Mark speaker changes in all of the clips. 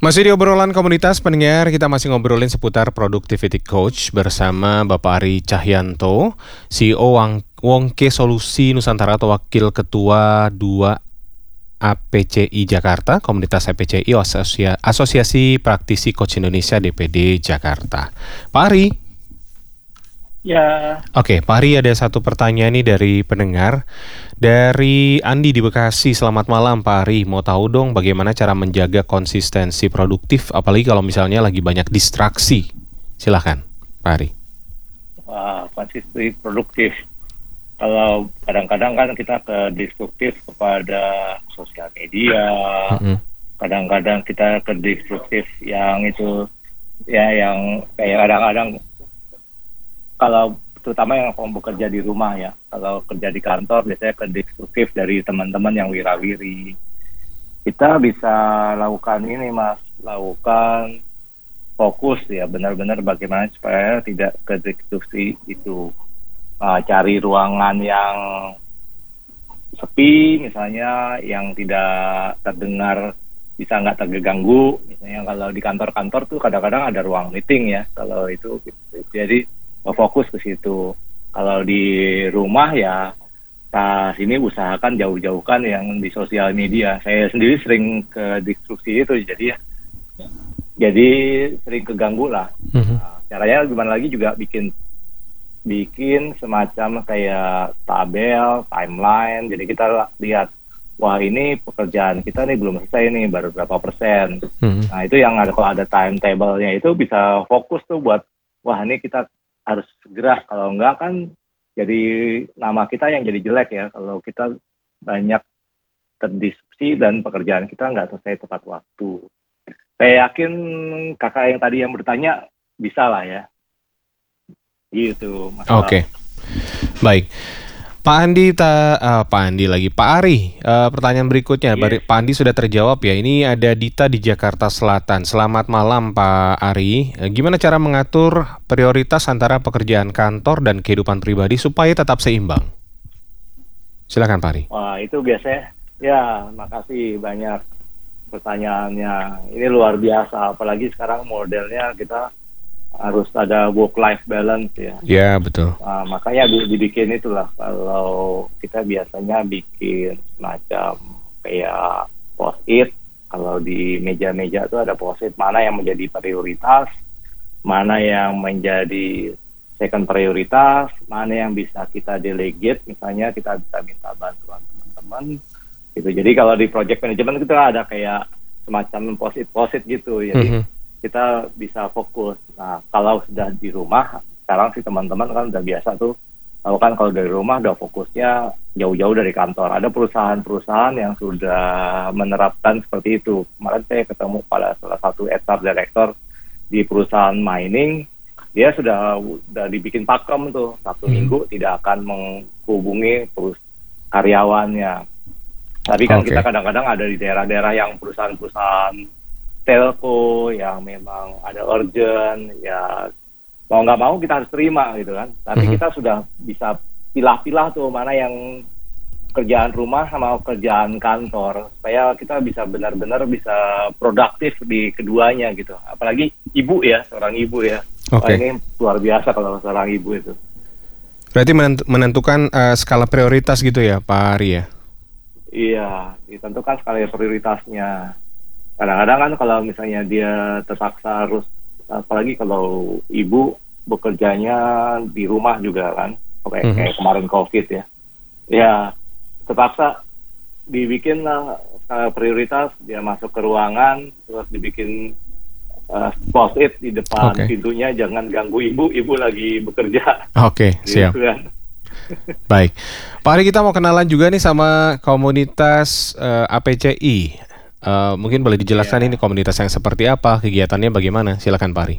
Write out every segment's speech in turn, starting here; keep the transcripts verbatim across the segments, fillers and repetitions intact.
Speaker 1: Masih di obrolan komunitas pendengar, kita masih ngobrolin seputar productivity coach bersama Bapak Ari Cahyanto, C E O Wang, Wongke Solusi Nusantara atau Wakil Ketua dua A P C I Jakarta, Komunitas A P C I Asosia, Asosiasi Praktisi Coach Indonesia D P D Jakarta. Pak Ari.
Speaker 2: Ya.
Speaker 1: Oke, Pak Ari, ada satu pertanyaan nih dari pendengar. Dari Andi di Bekasi. Selamat malam Pak Ari. Mau tahu dong bagaimana cara menjaga konsistensi produktif, apalagi kalau misalnya lagi banyak distraksi. Silakan Pak Ari.
Speaker 2: Wah, konsistensi produktif. Kalau kadang-kadang kan kita ke destruktif kepada sosial media. Mm-hmm. Kadang-kadang kita ke destruktif yang itu ya yang kayak kadang-kadang kalau terutama yang bekerja di rumah ya, kalau kerja di kantor biasanya ke destruktif dari teman-teman yang wirawiri. Kita bisa lakukan ini mas, lakukan fokus ya, benar-benar bagaimana supaya tidak ke destruksi itu. Nah, cari ruangan yang sepi misalnya, yang tidak terdengar, bisa nggak terganggu. Misalnya kalau di kantor-kantor tuh kadang-kadang ada ruang meeting ya, kalau itu gitu. Jadi fokus ke situ. Kalau di rumah ya pas ini usahakan jauh-jauhkan yang di sosial media. Saya sendiri sering ke destruksi itu, jadi ya jadi sering keganggu lah. Mm-hmm. Nah, caranya gimana lagi juga bikin bikin semacam kayak tabel, timeline. Jadi kita lihat, wah ini pekerjaan kita nih belum selesai nih, baru berapa persen. Mm-hmm. Nah itu yang ada, kalau ada timetable-nya itu bisa fokus tuh buat, wah ini kita harus segera, kalau enggak kan jadi nama kita yang jadi jelek ya, kalau kita banyak terdiskusi dan pekerjaan kita nggak selesai tepat waktu. Saya yakin kakak yang tadi yang bertanya bisa lah ya, gitu.
Speaker 1: Oke, okay. Baik. Pak Andi, ta, uh, Pak Andi lagi, Pak Ari, uh, pertanyaan berikutnya, yes. Pak Andi sudah terjawab ya. Ini ada Dita di Jakarta Selatan. Selamat malam Pak Ari. Uh, gimana cara mengatur prioritas antara pekerjaan kantor dan kehidupan pribadi supaya tetap seimbang? Silakan Pak Ari.
Speaker 2: Wah itu biasanya, ya makasih banyak pertanyaannya. Ini luar biasa, apalagi sekarang modelnya kita harus ada work-life balance ya.
Speaker 1: Ya betul.
Speaker 2: Nah, makanya dibikin itulah, kalau kita biasanya bikin semacam kayak post-it. Kalau di meja-meja itu ada post-it, mana yang menjadi prioritas, mana yang menjadi second prioritas, mana yang bisa kita delegate, misalnya kita bisa minta bantuan teman-teman. Gitu. Jadi kalau di project management kita ada kayak semacam post-it post-it gitu. Jadi mm-hmm. kita bisa fokus. Nah, kalau sudah di rumah, sekarang sih teman-teman kan udah biasa tuh, tahu kan kalau dari rumah udah fokusnya jauh-jauh dari kantor. Ada perusahaan-perusahaan yang sudah menerapkan seperti itu. Kemarin saya ketemu pada salah satu H R director di perusahaan mining, dia sudah sudah dibikin pakem tuh, Sabtu hmm. Minggu tidak akan menghubungi perus- karyawannya. Tapi kan okay. kita kadang-kadang ada di daerah-daerah yang perusahaan-perusahaan telco yang memang ada urgent, ya mau nggak mau kita harus terima gitu kan. Tapi mm-hmm. kita sudah bisa pilah-pilah tuh mana yang kerjaan rumah sama kerjaan kantor, supaya kita bisa benar-benar bisa produktif di keduanya gitu. Apalagi ibu ya, seorang ibu ya. Okay. Wah, ini luar biasa kalau seorang ibu itu.
Speaker 1: Berarti menentukan uh, skala prioritas gitu ya Pak Ari ya?
Speaker 2: Iya, ditentukan skala prioritasnya. Kadang-kadang kan kalau misalnya dia terpaksa harus, apalagi kalau ibu bekerjanya di rumah juga kan, kayak, mm-hmm. kayak kemarin COVID ya, ya terpaksa dibikin lah prioritas, dia masuk ke ruangan, terus dibikin uh, post-it di depan okay. pintunya, jangan ganggu ibu, ibu lagi bekerja.
Speaker 1: Oke, okay, siap. Gitu kan. Baik, Pak Ari, kita mau kenalan juga nih sama komunitas uh, A P C I. Uh, mungkin boleh dijelaskan ya. Ini komunitas yang seperti apa, kegiatannya bagaimana? Silakan Pak Ari.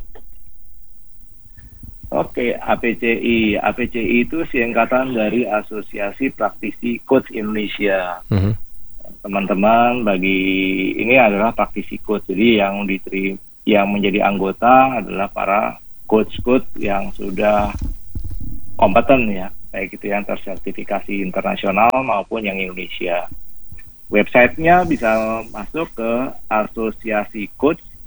Speaker 2: Oke, A P C I. A P C I itu singkatan dari Asosiasi Praktisi Coach Indonesia. Uh-huh. Teman-teman, bagi ini adalah praktisi coach. Jadi yang diterima, yang menjadi anggota adalah para coach-coach yang sudah kompeten ya, baik itu yang tersertifikasi internasional maupun yang Indonesia. Websitenya bisa masuk ke asosiasi coach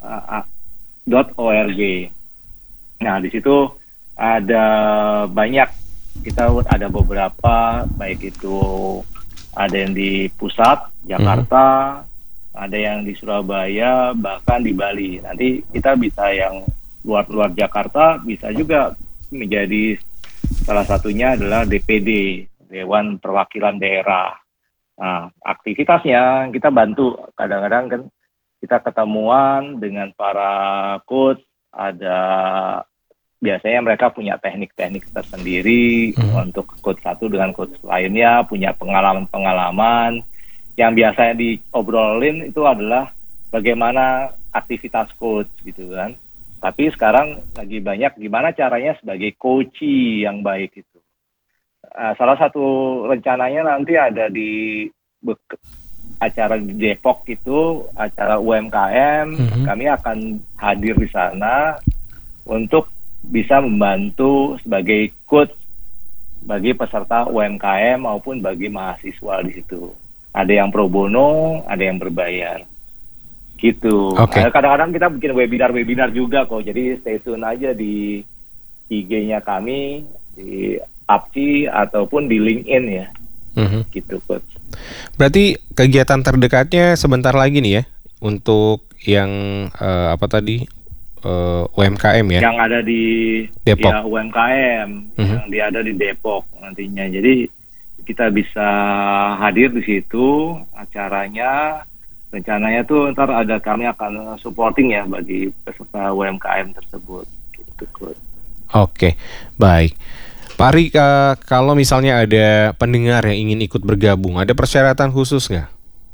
Speaker 2: .org. Nah, di situ ada banyak, kita ada beberapa, baik itu ada yang di pusat Jakarta, mm-hmm. ada yang di Surabaya, bahkan di Bali. Nanti kita bisa yang luar-luar Jakarta bisa juga menjadi, salah satunya adalah D P D, Dewan Perwakilan Daerah. Nah, aktivitasnya kita bantu, kadang-kadang kan kita ketemuan dengan para coach, ada biasanya mereka punya teknik-teknik tersendiri hmm. untuk coach satu dengan coach lainnya, punya pengalaman-pengalaman. Yang biasanya diobrolin itu adalah bagaimana aktivitas coach gitu kan. Tapi sekarang lagi banyak gimana caranya sebagai coachee yang baik itu. Uh, salah satu rencananya nanti ada di Be- acara di Depok itu, acara U M K M, mm-hmm. kami akan hadir di sana untuk bisa membantu sebagai coach bagi peserta U M K M maupun bagi mahasiswa di situ. Ada yang pro bono, ada yang berbayar. Gitu.
Speaker 1: Okay.
Speaker 2: Kadang-kadang kita bikin webinar-webinar juga kok. Jadi stay tune aja di I G-nya kami, di A P C I ataupun di LinkedIn ya. Mm-hmm. Gitu, coach.
Speaker 1: Berarti kegiatan terdekatnya sebentar lagi nih ya untuk yang uh, apa tadi uh, U M K M ya?
Speaker 2: Yang ada di
Speaker 1: Depok.
Speaker 2: Ya, U M K M, mm-hmm. yang dia ada di Depok nantinya. Jadi kita bisa hadir di situ acaranya. Rencananya tuh ntar ada, kami akan supporting ya bagi peserta U M K M tersebut. Gitu, coach.
Speaker 1: Oke, baik. Pak Ari, uh, kalau misalnya ada pendengar yang ingin ikut bergabung, ada persyaratan khusus nggak?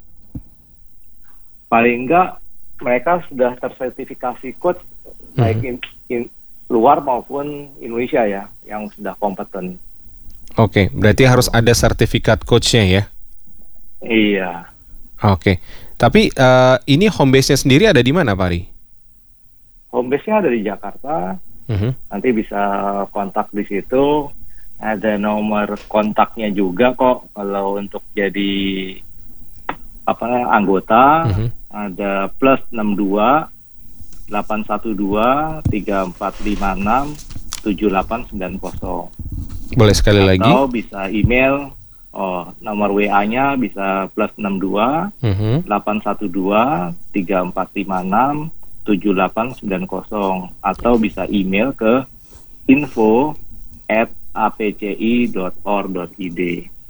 Speaker 2: Paling nggak mereka sudah tersertifikasi coach, hmm. baik in, in, luar maupun Indonesia ya, yang sudah kompeten.
Speaker 1: Oke, berarti harus ada sertifikat coachnya ya?
Speaker 2: Iya.
Speaker 1: Oke, tapi uh, ini home base-nya sendiri ada di mana, Pak Ari?
Speaker 2: Home base-nya ada di Jakarta. Uh-huh. Nanti bisa kontak di situ. Ada nomor kontaknya juga kok kalau untuk jadi apa anggota. Uh-huh. Ada plus enam dua delapan satu dua tiga empat lima enam tujuh delapan sembilan nol.
Speaker 1: Boleh sekali
Speaker 2: Atau
Speaker 1: lagi?
Speaker 2: Atau bisa email. Oh, nomor W A-nya bisa plus enam dua delapan satu dua tiga empat lima enam tujuh delapan sembilan nol atau bisa email ke info at a p c i dot or dot i d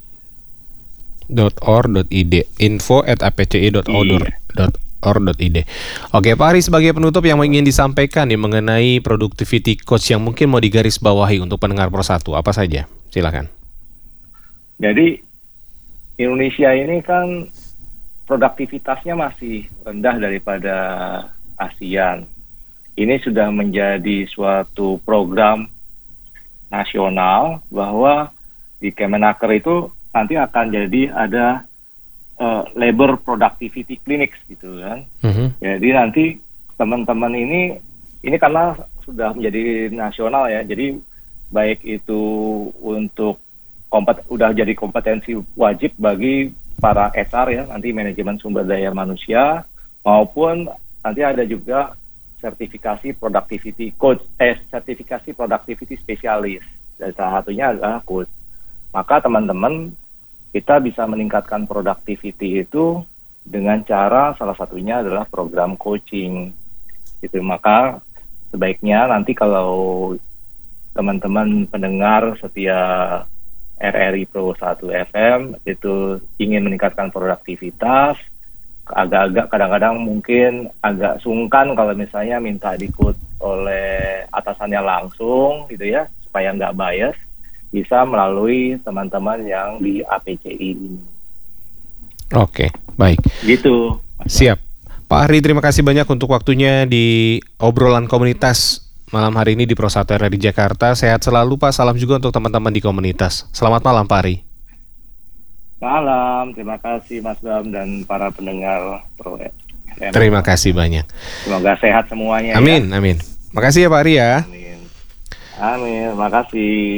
Speaker 1: .or.id info at a p c i dot or dot i d. Oke, Pak Ari, sebagai penutup yang ingin disampaikan nih mengenai productivity coach yang mungkin mau digarisbawahi untuk pendengar Pro satu, apa saja? Silakan.
Speaker 2: Jadi Indonesia ini kan produktivitasnya masih rendah daripada ASEAN. Ini sudah menjadi suatu program nasional bahwa di Kemenaker itu nanti akan jadi ada uh, labor productivity clinics gitu kan. Mm-hmm. Jadi nanti teman-teman ini ini karena sudah menjadi nasional ya. Jadi baik itu untuk kompet, udah jadi kompetensi wajib bagi para H R ya, nanti manajemen sumber daya manusia, maupun nanti ada juga sertifikasi productivity coach, eh, sertifikasi productivity spesialis, dan salah satunya adalah coach. Maka teman-teman, kita bisa meningkatkan productivity itu dengan cara salah satunya adalah program coaching. Gitu. Maka sebaiknya nanti kalau teman-teman pendengar setia R R I Pro satu F M itu ingin meningkatkan produktivitas, agak-agak kadang-kadang mungkin agak sungkan kalau misalnya minta di-coach oleh atasannya langsung gitu ya, supaya nggak bias, bisa melalui teman-teman yang di A P C I ini.
Speaker 1: Oke, baik.
Speaker 2: Gitu.
Speaker 1: Siap. Pak Ari, terima kasih banyak untuk waktunya di obrolan komunitas malam hari ini di Pro satu R R I Jakarta. Sehat selalu Pak, salam juga untuk teman-teman di komunitas. Selamat malam Pak Ari.
Speaker 2: Malam, terima kasih Mas Bram dan para pendengar Pro F M.
Speaker 1: Terima kasih banyak.
Speaker 2: Semoga sehat semuanya.
Speaker 1: Amin, ya. Amin. Makasih ya Pak Ari ya.
Speaker 2: Amin. Amin, makasih.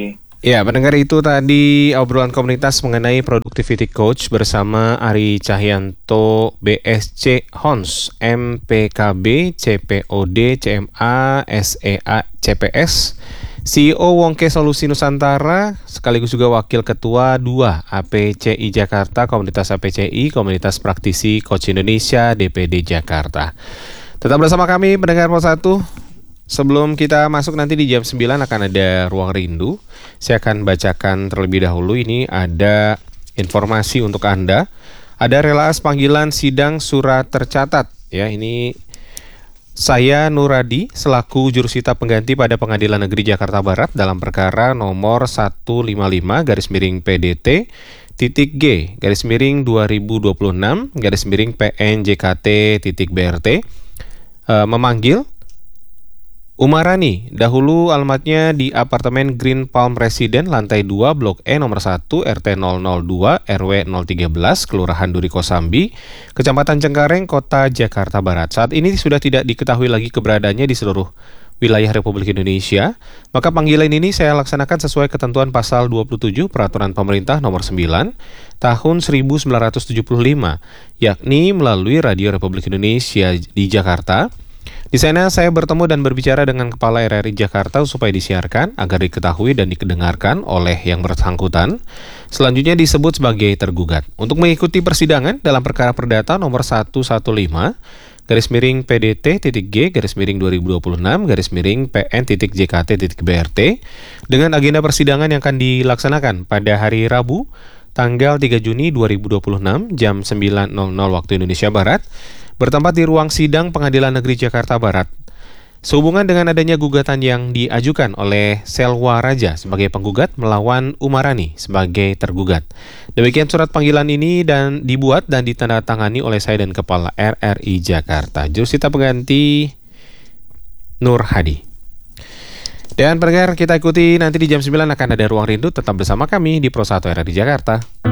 Speaker 1: Ya, pendengar, itu tadi obrolan komunitas mengenai Productivity Coach bersama Ari Cahyanto, B S C Hons, M P K B, C P O D, C M A, S E A, C P S, C E O Wongke Solusi Nusantara, sekaligus juga Wakil Ketua dua A P C I Jakarta, Komunitas A P C I, Komunitas Praktisi Coach Indonesia, D P D Jakarta. Tetap bersama kami, pendengar Pos satu. Sebelum kita masuk nanti di jam sembilan akan ada Ruang Rindu. Saya akan bacakan terlebih dahulu, ini ada informasi untuk Anda. Ada relaas panggilan sidang surat tercatat. Ya, ini saya Nuradi selaku jurusita pengganti pada Pengadilan Negeri Jakarta Barat dalam perkara nomor seratus lima puluh lima garis miring P D T titik G garis miring dua ribu dua puluh enam garis miring P N J K T titik B R T e, memanggil Umarani, dahulu alamatnya di apartemen Green Palm Residen, lantai dua, Blok E nomor satu, R T nol nol dua, R W nol satu tiga, Kelurahan Duri Kosambi, Kecamatan Cengkareng, Kota Jakarta Barat. Saat ini sudah tidak diketahui lagi keberadaannya di seluruh wilayah Republik Indonesia. Maka panggilan ini saya laksanakan sesuai ketentuan pasal dua puluh tujuh Peraturan Pemerintah nomor sembilan tahun seribu sembilan ratus tujuh puluh lima, yakni melalui Radio Republik Indonesia di Jakarta. Di sana saya bertemu dan berbicara dengan Kepala R R I Jakarta supaya disiarkan agar diketahui dan didengarkan oleh yang bersangkutan. Selanjutnya disebut sebagai tergugat. Untuk mengikuti persidangan dalam perkara perdata nomor seratus lima belas garis miring P D T titik G garis miring dua ribu dua puluh enam garis miring P N titik J K T titik B R T dengan agenda persidangan yang akan dilaksanakan pada hari Rabu tanggal tiga Juni dua ribu dua puluh enam jam sembilan nol nol waktu Indonesia Barat, bertempat di ruang sidang Pengadilan Negeri Jakarta Barat. Sehubungan dengan adanya gugatan yang diajukan oleh Selwa Raja sebagai penggugat melawan Umarani sebagai tergugat. Demikian surat panggilan ini dan dibuat dan ditandatangani oleh saya dan Kepala R R I Jakarta. Jurusita pengganti Nur Hadi. Dan pendengar, kita ikuti nanti di jam sembilan akan ada Ruang Rindu. Tetap bersama kami di Pro satu R R I Jakarta.